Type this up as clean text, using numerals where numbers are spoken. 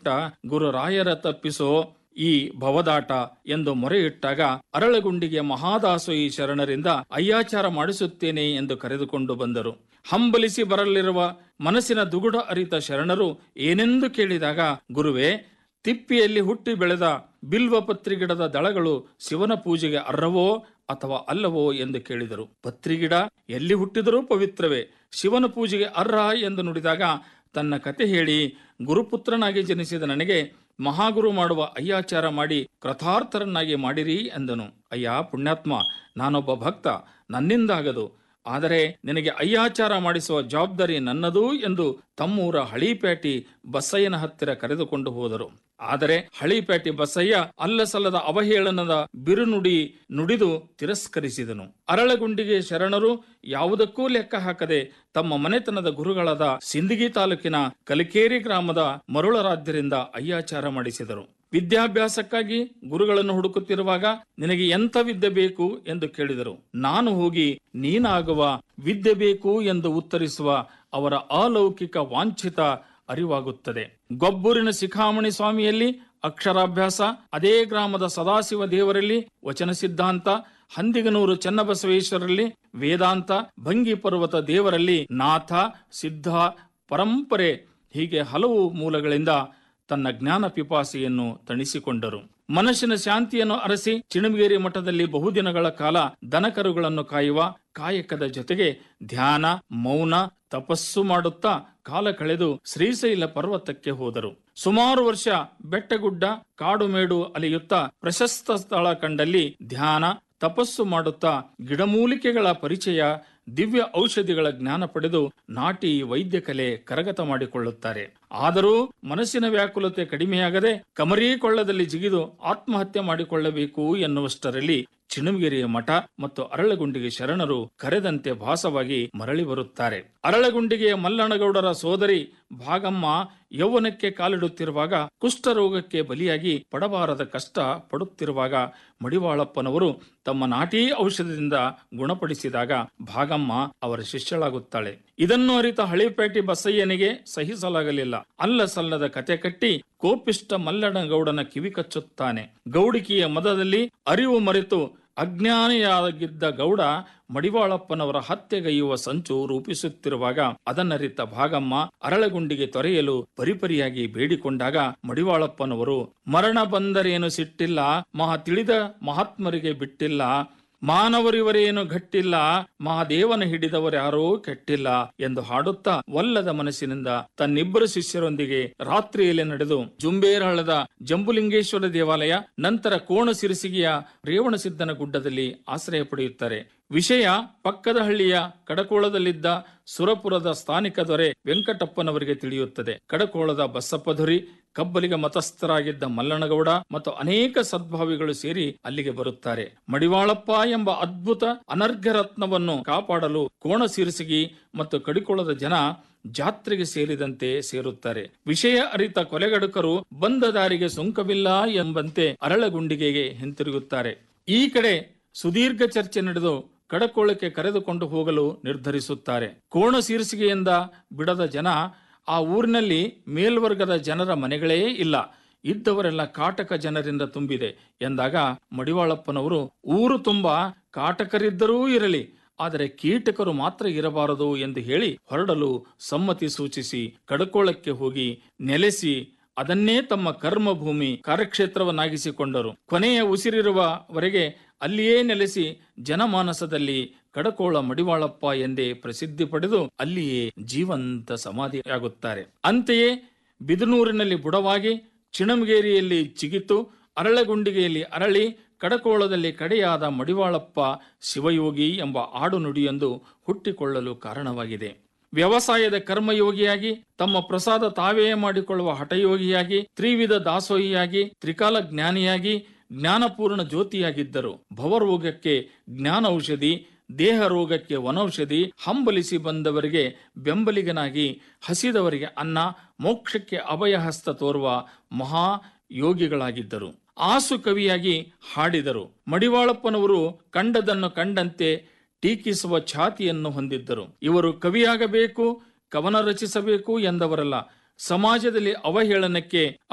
ಹುಟ್ಟ ಗುರುರಾಯರ ತಪ್ಪಿಸೋ ಈ ಭವದಾಟ ಎಂದು ಮೊರೆಯಿಟ್ಟಾಗ ಅರಳಗುಂಡಿಗೆ ಮಹಾದಾಸೋಹಿ ಶರಣರಿಂದ ಅಯ್ಯಾಚಾರ ಮಾಡಿಸುತ್ತೇನೆ ಎಂದು ಕರೆದುಕೊಂಡು ಬಂದರು. ಹಂಬಲಿಸಿ ಬರಲಿರುವ ಮನಸ್ಸಿನ ದುಗುಡ ಅರಿತ ಶರಣರು ಏನೆಂದು ಕೇಳಿದಾಗ, ಗುರುವೇ, ತಿಪ್ಪಿಯಲ್ಲಿ ಹುಟ್ಟಿ ಬೆಳೆದ ಬಿಲ್ವ ಪತ್ರಿಗಿಡದ ದಳಗಳು ಶಿವನ ಪೂಜೆಗೆ ಅರ್ಹವೋ ಅಥವಾ ಅಲ್ಲವೋ ಎಂದು ಕೇಳಿದರು. ಪತ್ರಿಗಿಡ ಎಲ್ಲಿ ಹುಟ್ಟಿದರೂ ಪವಿತ್ರವೇ, ಶಿವನ ಪೂಜೆಗೆ ಅರ್ಹ ಎಂದು ನುಡಿದಾಗ ತನ್ನ ಕತೆ ಹೇಳಿ, ಗುರುಪುತ್ರನಾಗಿ ಜನಿಸಿದ ನನಗೆ ಮಹಾಗುರು ಮಾಡುವ ಅಯ್ಯಾಚಾರ ಮಾಡಿ ಕೃತಾರ್ಥರನ್ನಾಗಿ ಮಾಡಿರಿ ಎಂದನು. ಅಯ್ಯ ಪುಣ್ಯಾತ್ಮ, ನಾನೊಬ್ಬ ಭಕ್ತ, ನನ್ನಿಂದಾಗದು. ಆದರೆ ನಿನಗೆ ಅಯ್ಯಾಚಾರ ಮಾಡಿಸುವ ಜವಾಬ್ದಾರಿ ನನ್ನದು ಎಂದು ತಮ್ಮೂರ ಹಳಿಪೇಟಿ ಬಸಯ್ಯನ ಹತ್ತಿರ ಕರೆದುಕೊಂಡು ಹೋದರು. ಆದರೆ ಹಳಿಪೇಟಿ ಬಸಯ್ಯ ಅಲ್ಲಸಲ್ಲದ ಅವಹೇಳನದ ಬಿರುನುಡಿ ನುಡಿದು ತಿರಸ್ಕರಿಸಿದನು. ಅರಳಗುಂಡಿಗೆ ಶರಣರು ಯಾವುದಕ್ಕೂ ಲೆಕ್ಕ ಹಾಕದೆ ತಮ್ಮ ಮನೆತನದ ಗುರುಗಳಾದ ಸಿಂದಗಿ ತಾಲೂಕಿನ ಕಲಿಕೇರಿ ಗ್ರಾಮದ ಮರುಳರಾಧ್ಯರಿಂದ ಅಯ್ಯಾಚಾರ ಮಾಡಿಸಿದರು. ವಿದ್ಯಾಭ್ಯಾಸಕ್ಕಾಗಿ ಗುರುಗಳನ್ನು ಹುಡುಕುತ್ತಿರುವಾಗ ನಿನಗೆ ಎಂಥ ವಿದ್ಯೆ ಬೇಕು ಎಂದು ಕೇಳಿದರು. ನಾನು ಹೋಗಿ ನೀನಾಗುವ ವಿದ್ಯೆ ಬೇಕು ಎಂದು ಉತ್ತರಿಸುವ ಅವರ ಅಲೌಕಿಕ ವಾಂಛಿತ ಅರಿವಾಗುತ್ತದೆ. ಗೊಬ್ಬೂರಿನ ಶಿಖಾಮಣಿ ಸ್ವಾಮಿಯಲ್ಲಿ ಅಕ್ಷರಾಭ್ಯಾಸ, ಅದೇ ಗ್ರಾಮದ ಸದಾಶಿವ ದೇವರಲ್ಲಿ ವಚನ ಸಿದ್ಧಾಂತ, ಹಂದಿಗನೂರು ಚನ್ನಬಸವೇಶ್ವರಲ್ಲಿ ವೇದಾಂತ, ಭಂಗಿ ಪರ್ವತ ದೇವರಲ್ಲಿ ನಾಥ ಸಿದ್ಧ ಪರಂಪರೆ, ಹೀಗೆ ಹಲವು ಮೂಲಗಳಿಂದ ತನ್ನ ಜ್ಞಾನ ಪಿಪಾಸೆಯನ್ನು ತಣಿಸಿಕೊಂಡರು. ಮನಸ್ಸಿನ ಶಾಂತಿಯನ್ನು ಅರಸಿ ಚಿಣಮಗೇರಿ ಮಠದಲ್ಲಿ ಬಹುದಿನಗಳ ಕಾಲ ದನಕರುಗಳನ್ನು ಕಾಯುವ ಕಾಯಕದ ಜೊತೆಗೆ ಧ್ಯಾನ, ಮೌನ, ತಪಸ್ಸು ಮಾಡುತ್ತಾ ಕಾಲ ಕಳೆದು ಶ್ರೀಶೈಲ ಪರ್ವತಕ್ಕೆ ಹೋದರು. ಸುಮಾರು ವರ್ಷ ಬೆಟ್ಟಗುಡ್ಡ ಕಾಡು ಮೇಡು ಅಲೆಯುತ್ತಾ ಪ್ರಶಸ್ತ ಸ್ಥಳ ಕಂಡಲ್ಲಿ ಧ್ಯಾನ, ತಪಸ್ಸು ಮಾಡುತ್ತಾ ಗಿಡಮೂಲಿಕೆಗಳ ಪರಿಚಯ, ದಿವ್ಯ ಔಷಧಿಗಳ ಜ್ಞಾನ ಪಡೆದು ನಾಟಿ ವೈದ್ಯ ಕಲೆ ಕರಗತ ಮಾಡಿಕೊಳ್ಳುತ್ತಾರೆ. ಆದರೂ ಮನಸ್ಸಿನ ವ್ಯಾಕುಲತೆ ಕಡಿಮೆಯಾಗದೆ ಕಮರೀಕೊಳ್ಳದಲ್ಲಿ ಜಿಗಿದು ಆತ್ಮಹತ್ಯೆ ಮಾಡಿಕೊಳ್ಳಬೇಕು ಎನ್ನುವಷ್ಟರಲ್ಲಿ ಚಿಣಮಗಿರಿಯ ಮಠ ಮತ್ತು ಅರಳಗುಂಡಿಗೆ ಶರಣರು ಕರೆದಂತೆ ಭಾಸವಾಗಿ ಮರಳಿ ಬರುತ್ತಾರೆ. ಅರಳಗುಂಡಿಗೆಯ ಮಲ್ಲಣ್ಣಗೌಡರ ಸೋದರಿ ಭಾಗಮ್ಮ ಯೌವನಕ್ಕೆ ಕಾಲಿಡುತ್ತಿರುವಾಗ ಕುಷ್ಠರೋಗಕ್ಕೆ ಬಲಿಯಾಗಿ ಪಡಬಾರದ ಕಷ್ಟ ಪಡುತ್ತಿರುವಾಗ ಮಡಿವಾಳಪ್ಪನವರು ತಮ್ಮ ನಾಟಿ ಔಷಧದಿಂದ ಗುಣಪಡಿಸಿದಾಗ ಭಾಗಮ್ಮ ಅವರ ಶಿಷ್ಯಳಾಗುತ್ತಾಳೆ. ಇದನ್ನು ಅರಿತ ಹಳಿಪೇಟಿ ಬಸಯ್ಯನಿಗೆ ಸಹಿಸಲಾಗಲಿಲ್ಲ. ಅಲ್ಲ ಸಲ್ಲದ ಕತೆ ಕಟ್ಟಿ ಕೋಪಿಷ್ಟ ಮಲ್ಲಣ್ಣಗೌಡನ ಕಿವಿ ಕಚ್ಚುತ್ತಾನೆ. ಗೌಡಿಕಿಯ ಮದದಲ್ಲಿ ಅರಿವು ಮರೆತು ಅಜ್ಞಾನಿಯಾಗಿದ್ದ ಗೌಡ ಮಡಿವಾಳಪ್ಪನವರ ಹತ್ಯೆಗೈಯುವ ಸಂಚು ರೂಪಿಸುತ್ತಿರುವಾಗ ಅದನ್ನರಿತ ಭಾಗಮ್ಮ ಅರಳಗುಂಡಿಗೆ ತೊರೆಯಲು ಪರಿಪರಿಯಾಗಿ ಬೇಡಿಕೊಂಡಾಗ ಮಡಿವಾಳಪ್ಪನವರು ಮರಣ ಬಂದರೇನು ಸಿಟ್ಟಿಲ್ಲ, ಮಹಾ ತಿಳಿದ ಮಹಾತ್ಮರಿಗೆ ಬಿಟ್ಟಿಲ್ಲ, ಮಾನವರಿವರೇನು ಗಟ್ಟಿಲ್ಲ, ಮಹಾದೇವನ ಹಿಡಿದವರ್ಯಾರೋ ಕೆಟ್ಟಿಲ್ಲ ಎಂದು ಹಾಡುತ್ತಾ ಒಲ್ಲದ ಮನಸ್ಸಿನಿಂದ ತನ್ನಿಬ್ಬರು ಶಿಷ್ಯರೊಂದಿಗೆ ರಾತ್ರಿಯಲ್ಲಿ ನಡೆದು ಜುಂಬೇರಹಳ್ಳದ ಜಂಬುಲಿಂಗೇಶ್ವರ ದೇವಾಲಯ, ನಂತರ ಕೋಣಸಿರಿಸಿಗೆಯ ರೇವಣಸಿದ್ದನ ಗುಡ್ಡದಲ್ಲಿ ಆಶ್ರಯ ಪಡೆಯುತ್ತಾರೆ. ವಿಷಯ ಪಕ್ಕದ ಹಳ್ಳಿಯ ಕಡಕೋಳದಲ್ಲಿದ್ದ ಸುರಪುರದ ಸ್ಥಾನಿಕ ದೊರೆ ವೆಂಕಟಪ್ಪನವರಿಗೆ ತಿಳಿಯುತ್ತದೆ. ಕಡಕೋಳದ ಬಸಪ್ಪಧುರಿ, ಕಬ್ಬಲಿಗ ಮತಸ್ಥರಾಗಿದ್ದ ಮಲ್ಲಣ್ಣಗೌಡ ಮತ್ತು ಅನೇಕ ಸದ್ಭಾವಿಗಳು ಸೇರಿ ಅಲ್ಲಿಗೆ ಬರುತ್ತಾರೆ. ಮಡಿವಾಳಪ್ಪ ಎಂಬ ಅದ್ಭುತ ಅನರ್ಘ್ಯ ರತ್ನವನ್ನು ಕಾಪಾಡಲು ಕೋಣಸಿರಿಸಿಗಿ ಮತ್ತು ಕಡಿಕೋಳದ ಜನ ಜಾತ್ರೆಗೆ ಸೇರಿದಂತೆ ಸೇರುತ್ತಾರೆ. ವಿಷಯ ಅರಿತ ಕೊಲೆಗಡುಕರು ಬಂದ ದಾರಿಗೆ ಸುಂಕವಿಲ್ಲ ಎಂಬಂತೆ ಅರಳಗುಂಡಿಗೆಗೆ ಹಿಂತಿರುಗುತ್ತಾರೆ. ಈ ಕಡೆ ಸುದೀರ್ಘ ಚರ್ಚೆ ನಡೆದು ಕಡಕೋಳಕ್ಕೆ ಕರೆದುಕೊಂಡು ಹೋಗಲು ನಿರ್ಧರಿಸುತ್ತಾರೆ. ಕೋಣಸಿರಿಸಿಗೆಯಿಂದ ಬಿಡದ ಜನ ಆ ಊರಿನಲ್ಲಿ ಮೇಲ್ವರ್ಗದ ಜನರ ಮನೆಗಳೇ ಇಲ್ಲ, ಇದ್ದವರೆಲ್ಲ ಕಾಟಕ ಜನರಿಂದ ತುಂಬಿದೆ ಎಂದಾಗ ಮಡಿವಾಳಪ್ಪನವರು ಊರು ತುಂಬಾ ಕಾಟಕರಿದ್ದರೂ ಇರಲಿ, ಆದರೆ ಕೀಟಕರು ಮಾತ್ರ ಇರಬಾರದು ಎಂದು ಹೇಳಿ ಹೊರಡಲು ಸಮ್ಮತಿ ಸೂಚಿಸಿ ಕಡಕೋಳಕ್ಕೆ ಹೋಗಿ ನೆಲೆಸಿ ಅದನ್ನೇ ತಮ್ಮ ಕರ್ಮಭೂಮಿ ಕಾರ್ಯಕ್ಷೇತ್ರವನ್ನಾಗಿಸಿಕೊಂಡರು. ಕೊನೆಯ ಉಸಿರಿರುವವರೆಗೆ ಅಲ್ಲಿಯೇ ನೆಲೆಸಿ ಜನಮಾನಸದಲ್ಲಿ ಕಡಕೋಳ ಮಡಿವಾಳಪ್ಪ ಎಂದೇ ಪ್ರಸಿದ್ಧಿ ಪಡೆದು ಅಲ್ಲಿಯೇ ಜೀವಂತ ಸಮಾಧಿಯಾಗುತ್ತಾರೆ. ಅಂತೆಯೇ ಬಿದನೂರಿನಲ್ಲಿ ಬುಡವಾಗಿ, ಚಿಣಮಗೇರಿಯಲ್ಲಿ ಚಿಗಿತು, ಅರಳಗುಂಡಿಗೆಯಲ್ಲಿ ಅರಳಿ, ಕಡಕೋಳದಲ್ಲಿ ಕಡೆಯಾದ ಮಡಿವಾಳಪ್ಪ ಶಿವಯೋಗಿ ಎಂಬ ಆಡು ನುಡಿಯೊಂದು ಹುಟ್ಟಿಕೊಳ್ಳಲು ಕಾರಣವಾಗಿದೆ. ವ್ಯವಸಾಯದ ಕರ್ಮಯೋಗಿಯಾಗಿ, ತಮ್ಮ ಪ್ರಸಾದ ತಾವೇ ಮಾಡಿಕೊಳ್ಳುವ ಹಠಯೋಗಿಯಾಗಿ, ತ್ರಿವಿಧ ದಾಸೋಹಿಯಾಗಿ, ತ್ರಿಕಾಲ ಜ್ಞಾನಿಯಾಗಿ, ಜ್ಞಾನಪೂರ್ಣ ಜ್ಯೋತಿಯಾಗಿದ್ದರು. ಭವರೋಗಕ್ಕೆ ಜ್ಞಾನ ಔಷಧಿ, ದೇಹ ರೋಗಕ್ಕೆ ವನೌಷಧಿ, ಹಂಬಲಿಸಿ ಬಂದವರಿಗೆ ಬೆಂಬಲಿಗನಾಗಿ, ಹಸಿದವರಿಗೆ ಅನ್ನ, ಮೋಕ್ಷಕ್ಕೆ ಅಭಯಹಸ್ತ ತೋರುವ ಮಹಾ ಯೋಗಿಗಳಾಗಿದ್ದರು. ಆಸು ಕವಿಯಾಗಿ ಹಾಡಿದರು. ಮಡಿವಾಳಪ್ಪನವರು ಕಂಡದನ್ನು ಕಂಡಂತೆ ಟೀಕಿಸುವ ಛಾತಿಯನ್ನು ಹೊಂದಿದ್ದರು. ಇವರು ಕವಿಯಾಗಬೇಕು, ಕವನ ರಚಿಸಬೇಕು ಎಂದವರಲ್ಲ. ಸಮಾಜದಲ್ಲಿ ಅವಹೇಳನಕ್ಕೆ